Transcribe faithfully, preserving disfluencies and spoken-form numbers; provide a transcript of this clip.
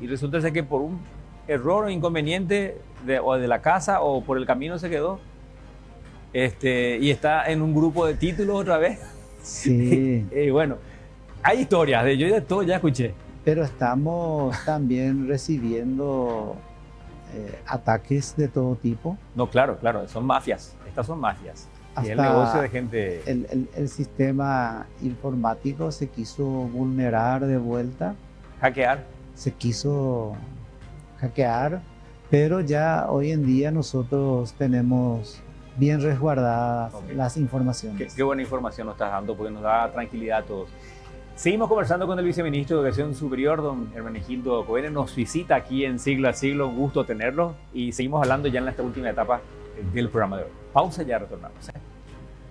y resulta ser que por un error o inconveniente de, o de la casa o por el camino se quedó, este, y está en un grupo de títulos otra vez. Sí. Y bueno, hay historias, de yo de todo ya escuché. Pero estamos también recibiendo eh, ataques de todo tipo. No, claro, claro, son mafias, estas son mafias. Y el Hasta negocio de gente... el, el, el sistema informático se quiso vulnerar de vuelta, Hackear. se quiso hackear, pero ya hoy en día nosotros tenemos bien resguardadas Okay. las informaciones. Qué, qué buena información nos estás dando porque nos da tranquilidad a todos. Seguimos conversando con el viceministro de Educación Superior, don Hermenegildo Cohen. Nos visita aquí en Siglo a Siglo, un gusto tenerlo. Y seguimos hablando ya en esta última etapa del programa de hoy. Pausa, ya retornamos.